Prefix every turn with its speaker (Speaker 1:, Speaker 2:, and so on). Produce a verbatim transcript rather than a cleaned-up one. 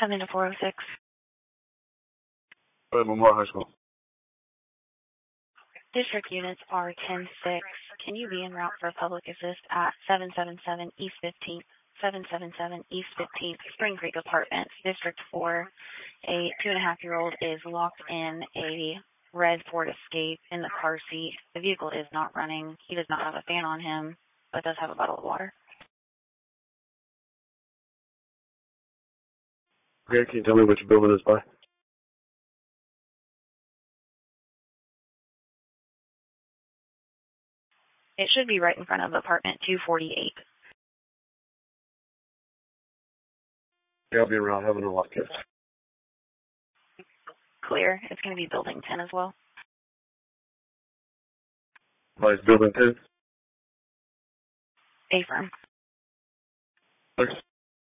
Speaker 1: Come into four oh six.
Speaker 2: Go ahead, Memorial High School.
Speaker 1: District units are ten six. Can you be en route for public assist at seven seven seven East fifteenth? seven seven seven East fifteenth, Spring Creek Apartments, District four. A two-and-a-half-year-old is locked in a red Ford Escape in the car seat. The vehicle is not running. He does not have a fan on him, but does have a bottle of water.
Speaker 2: Okay, can you tell me which building it's by?
Speaker 1: It should be right in front of apartment two forty-eight.
Speaker 2: Yeah, I'll be around having a lock it.
Speaker 1: Clear. It's going to be building ten as well.
Speaker 2: By building ten?
Speaker 1: A firm.
Speaker 2: Thanks.